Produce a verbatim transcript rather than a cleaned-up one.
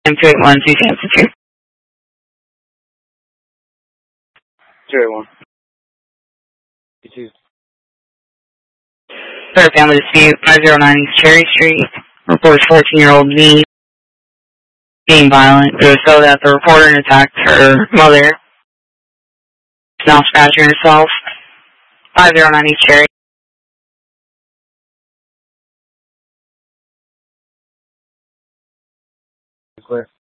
M two eight one two Kansas two. two eight one. two. Third family dispute, five oh nine East Cherry Street. Reports fourteen-year-old me being violent. It was so that the reporter attacked her mother. She's now scratching herself. five oh nine East Cherry. Clear.